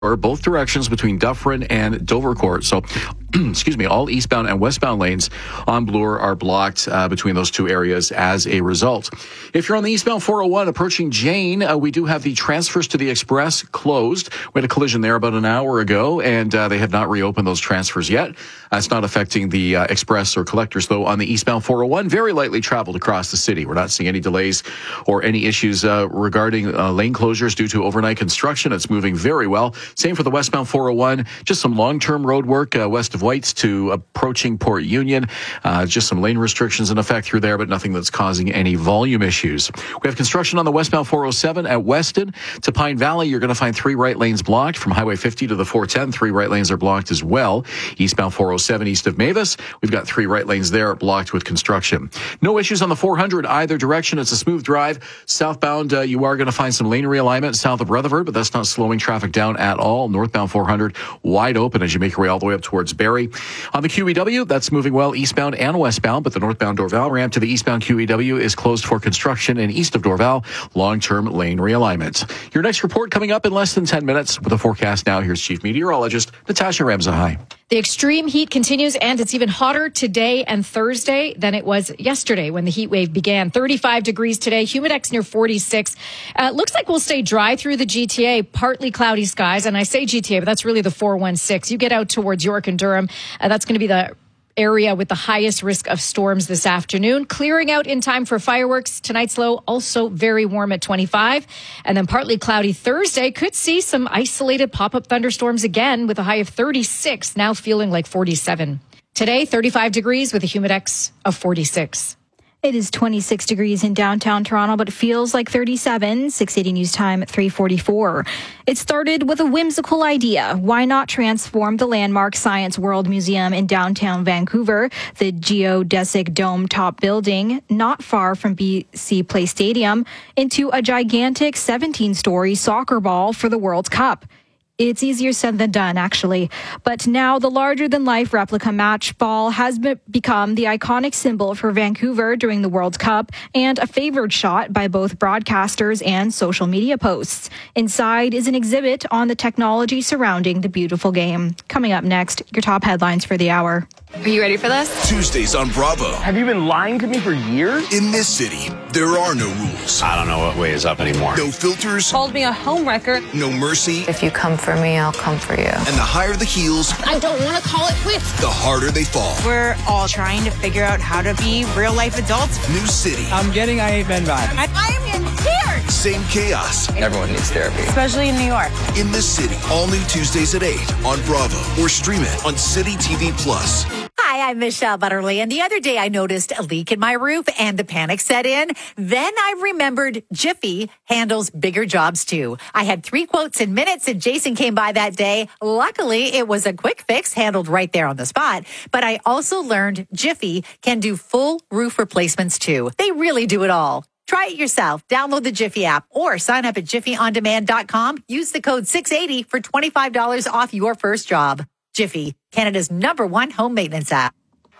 or both directions between Dufferin and Dovercourt. So, excuse me, all eastbound and westbound lanes on Bloor are blocked between those two areas as a result. If you're on the eastbound 401 approaching Jane, we do have the transfers to the Express closed. We had a collision there about an hour ago, and they have not reopened those transfers yet. It's not affecting the Express or collectors, though, on the eastbound 401. Very lightly traveled across the city. We're not seeing any delays or any issues regarding lane closures due to overnight construction. It's moving very well. Same for the westbound 401. Just some long-term road work west of Whites to approaching Port Union. Just some lane restrictions in effect through there, but nothing that's causing any volume issues. We have construction on the westbound 407 at Weston to Pine Valley. You're going to find 3 right lanes blocked from Highway 50 to the 410. 3 right lanes are blocked as well. Eastbound 407 east of Mavis. We've got 3 right lanes there blocked with construction. No issues on the 400 either direction. It's a smooth drive. Southbound, you are going to find some lane realignment south of Rutherford, but that's not slowing traffic down at all. Northbound 400 wide open as you make your way all the way up towards Barrie. On the QEW, that's moving well eastbound and westbound, but the northbound Dorval ramp to the eastbound QEW is closed for construction, and east of Dorval, long-term lane realignment. Your next report coming up in less than 10 minutes with a forecast now. Here's Chief Meteorologist Natasha Ramzahai. The extreme heat continues, and it's even hotter today and Thursday than it was yesterday when the heat wave began. 35 degrees today, Humidex near 46. Looks like we'll stay dry through the GTA, partly cloudy skies. And I say GTA, but that's really the 416. You get out towards York and Durham, that's going to be the area with the highest risk of storms this afternoon. Clearing out in time for fireworks. Tonight's low also very warm at 25. And then partly cloudy Thursday. Could see some isolated pop-up thunderstorms again with a high of 36, now feeling like 47. Today, 35 degrees with a Humidex of 46. It is 26 degrees in downtown Toronto, but it feels like 37. 680 News Time at 3:44. It started with a whimsical idea. Why not transform the landmark Science World Museum in downtown Vancouver, the geodesic dome-top building not far from BC Place Stadium, into a gigantic 17-story soccer ball for the World Cup? It's easier said than done, actually. But now the larger-than-life replica match ball has become the iconic symbol for Vancouver during the World Cup and a favored shot by both broadcasters and social media posts. Inside is an exhibit on the technology surrounding the beautiful game. Coming up next, your top headlines for the hour. Are you ready for this? Tuesdays on Bravo. Have you been lying to me for years? In this city, there are no rules. I don't know what way is up anymore. No filters. Called me a homewrecker. No mercy. If you come for me, I'll come for you. And the higher the heels, I don't want to call it quits. the harder they fall. We're all trying to figure out how to be real-life adults. New city. I'm getting I Hate Men vibe. I am scared. Same chaos. Everyone needs therapy. Especially in New York. In this city. All new Tuesdays at 8 on Bravo. Or stream it on City TV Plus. Hi, I'm Michelle Butterly, and the other day I noticed a leak in my roof and the panic set in. Then I remembered Jiffy handles bigger jobs too. I had 3 quotes in minutes and Jason came by that day. Luckily, it was a quick fix handled right there on the spot. But I also learned Jiffy can do full roof replacements too. They really do it all. Try it yourself. Download the Jiffy app or sign up at jiffyondemand.com. Use the code 680 for $25 off your first job. Jiffy, Canada's #1 home maintenance app.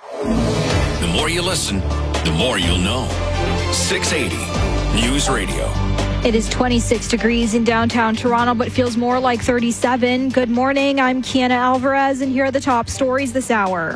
The more you listen, the more you'll know. 680 News Radio. It is 26 degrees in downtown Toronto, but feels more like 37. Good morning. I'm Kiana Alvarez, and here are the top stories this hour.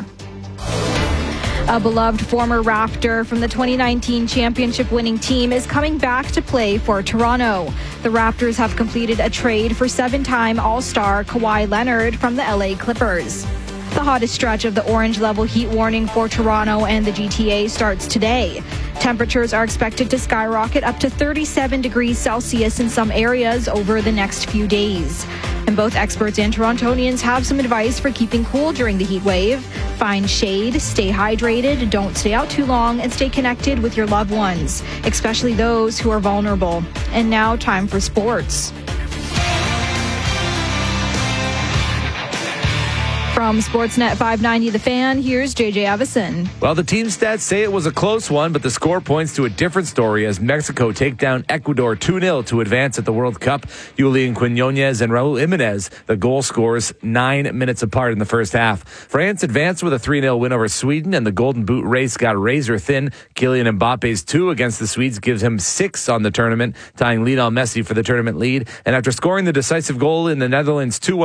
A beloved former Raptor from the 2019 championship-winning team is coming back to play for Toronto. The Raptors have completed a trade for 7-time All-Star Kawhi Leonard from the LA Clippers. The hottest stretch of the orange-level heat warning for Toronto and the GTA starts today. Temperatures are expected to skyrocket up to 37 degrees Celsius in some areas over the next few days. And both experts and Torontonians have some advice for keeping cool during the heat wave. Find shade, stay hydrated, don't stay out too long, and stay connected with your loved ones, especially those who are vulnerable. And now, time for sports. From Sportsnet 590 The Fan, here's JJ Evison. Well, the team stats say it was a close one, but the score points to a different story as Mexico take down Ecuador 2-0 to advance at the World Cup. Julian Quinones and Raul Jimenez, the goal scorers 9 minutes apart in the first half. France advanced with a 3-0 win over Sweden, and the Golden Boot race got razor thin. Kylian Mbappe's 2 against the Swedes gives him 6 on the tournament, tying Lionel Messi for the tournament lead. And after scoring the decisive goal in the Netherlands 2-1